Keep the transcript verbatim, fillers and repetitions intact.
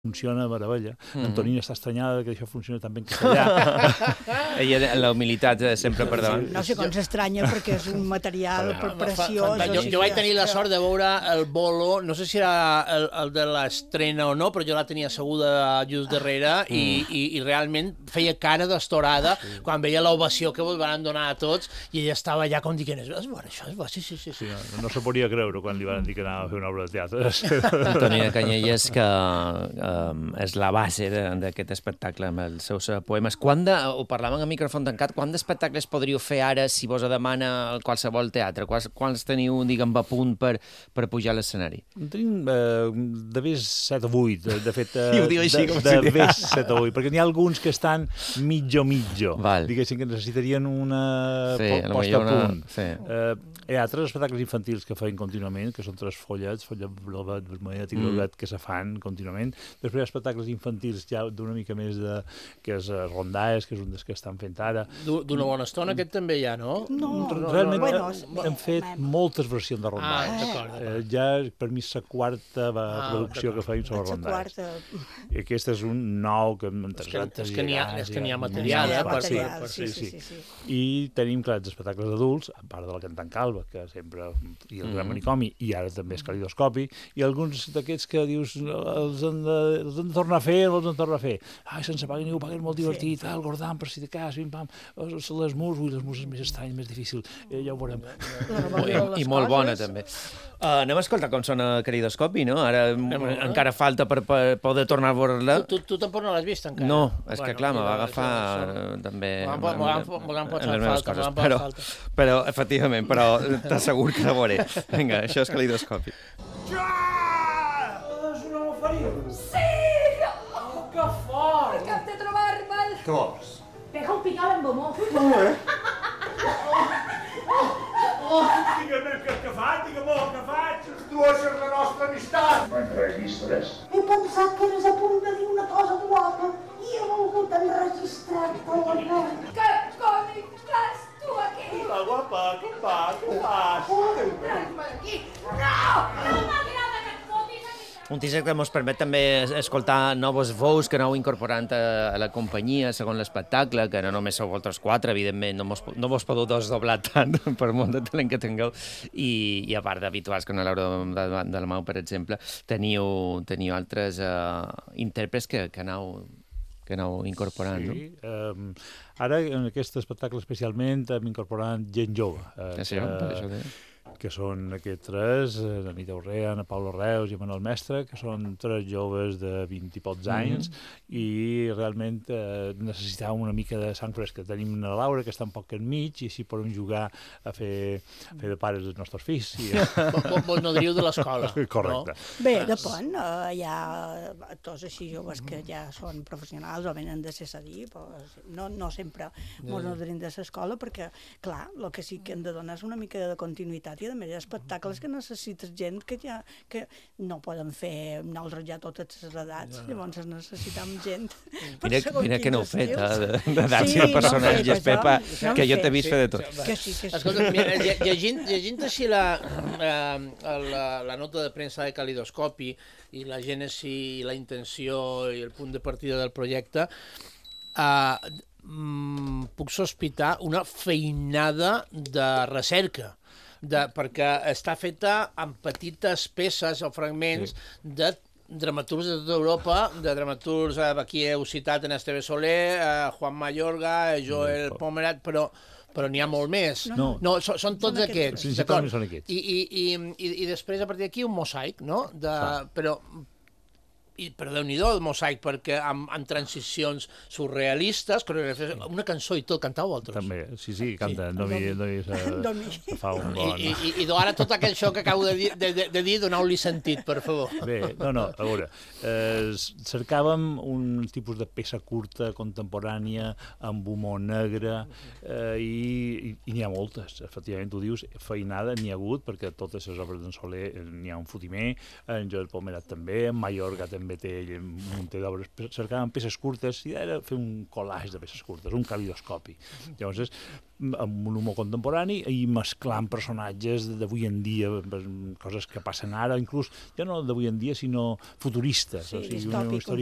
funciona a meravella. Mm. Antonina està estranyada que això funciona tan bé en castellà. Ella, la humilitat sempre per davant. No sé com s'estranya perquè és un material preciós. Jo, jo vaig tenir la sort de veure el bolo, no sé si era el, el de l'estrena o no, però jo la tenia asseguda just darrere mm. i, i, i realment feia cara d'estorada sí. quan veia l'ovació que ens van donar a tots i ella estava allà com dient, és bo, això és bo, sí, sí, sí. sí. sí no, no se podia creure quan li van dir que anava a fer una obra de teatre. Antonina Canyelles, que um, és la base d'aquest espectacle amb els seus poemes. Quan de, ho parlàvem a micròfon tancat, quants espectacles podríeu fer ara si vos demana qualsevol teatre? Quants, quants teniu, diguem, a punt per, per pujar a l'escenari? Tenim eh, de vés set o vuit, de, de fet, eh, I ho diu així, de, com de si vés set o vuit, perquè n'hi ha alguns que estan mitjo-mitjo. Diguéssim que necessitarien una sí, po posta una... a punt. Sí. Eh, hi ha altres espectacles infantils que feien contínuament, que són tres follets, follet blavet, vermellet i groguet, mm. que se fan contínuament. Després hi ha espectacles infantils ja d'una mica més de... que és Rondalles, que és un dels que estan fent ara. D'una bona estona, aquest també hi ha, no? No, realment no, no, no. hem fet no, moltes versions de Rondalles. Ah, d'acord. Eh, ja, per mi, és la quarta ah, producció que feim sobre Rondalles. I aquest és un nou que hem interessat. És que n'hi ha, és que n'hi ha material, eh? Per, sí, per, sí, sí, sí, sí. I tenim, clar, els espectacles adults, a part de la Cantant Calva, que sempre... i el Gran Manicomi, i ara també és Calidoscopi, i alguns d'aquests que dius els han de, els han de tornar a fer, els han de tornar a fer. Ai, sense pagar ningú, pagar molt divertit, sí. ah, el Gordam, per si de cas, pim, pam, les mus, ui, les mus és més estrany, més difícil, eh, ja ho veurem. I, i molt bona, també. Uh, anem a escoltar com sona Calidoscopi, no? Ara uh, encara falta per, per poder tornar a veure-la. Tu, tu, tu tampoc no l'has vist, encara? No, és bueno, que clar, me va agafar això, també... M'han posat falta, m'han posat falta. Però, efectivament, però t'assegur que la veuré. Vinga, això és Calidoscopi. Ja! És un home ferit? Sí! Oh, que fort! Cap de trobar-me'l. Què vols? Pega un pinyol amb bomó. No, eh? Oh, digue'm què, què faig, digue'm què faig. Tu és la nostra amistat. M'enregistres? He pensat que eres a punt de dir una cosa guapa i he volgut enregistrar-te la veu. Que còmic fas tu aquí? Hola, guapa, com va? Com vas? Treu-me d'aquí. No! No m'agrada que et fotis a mi. Un teaser que ens permet també escoltar noves veus que aneu incorporant a, a la companyia segons l'espectacle, que no només sou vosaltres quatre, evidentment, no mos, no vos podeu desdoblar tant per molt de talent que tingueu, i, i a part d'habituals, com la Laura de, de la Mau, per exemple, teniu, teniu altres uh, intèrprets que, que aneu que aneu incorporant, sí, no? Um, ara, en aquest espectacle especialment, hem incorporat gent jove. Uh, sí, que, per això que... que són aquests tres, Anita Urrea, Ana Paula Reus i Manuel Mestre, que són tres joves de vint i pocs anys, mm-hmm. i realment eh, necessitàvem una mica de sang fresca. Tenim una Laura, que està un poc enmig, i així podem jugar a fer, a fer de pares dels nostres fills. I... Vos nodriu de l'escola. Correcte. No? Bé, depèn. Uh, hi ha tots així joves que ja són professionals o venen de cesadí, però no, no sempre mos nodrim de l'escola, perquè, clar, el que sí que hem de donar és una mica de continuïtat i a més hi ha espectacles que necessites gent que ja que no poden fer nosaltres ja totes les edats, ja. Llavors necessitem gent. Mira, mira que no heu fet, d'edats i de personatges, Pepa, que jo t'he vist fer de tot. Que sí, que sí. Escolta, mira, llegint, llegint així la, la, la nota de premsa de Calidoscopi i la gènesi i la intenció i el punt de partida del projecte, eh, mm, puc sospitar una feinada de recerca. De, perquè està feta amb petites peces o fragments sí. de dramaturgs de tota Europa, de dramaturgs, eh, aquí heu citat en Esteve Soler, eh, Juan Mayorga, Joel no, Pomerat, però però n'hi ha molt més. No, no són, són tots són aquests. Sí, sí, són aquests. I, i, i, i, I després, a partir d'aquí, un mosaic, no? De, però... I, però Déu-n'hi-do el mosaic, perquè amb, amb transicions surrealistes, una cançó i tot, cantau vosaltres. També, sí, sí, canta, sí. Domi, Domi, Domi, Domi. Fa un bon... I, i, i ara tot aquell això que acabo de dir, de, de, de dir doneu-li sentit, per favor. Bé, no, no, a veure, eh, cercàvem un tipus de peça curta, contemporània, amb humor negre, eh, i, i n'hi ha moltes, efectivament, tu dius, feinada n'hi ha hagut, perquè totes les obres d'en Soler n'hi ha un fotimer, en Joel Pomerat també, en Mayorga també, també té ell un munt d'obres, cercaven peces curtes i era fer un collage de peces curtes, un calidoscopi. Llavors, amb un humor contemporani i mesclant personatges d'avui en dia, coses que passen ara, inclús ja no d'avui en dia, sinó futuristes. Sí, o sigui, una història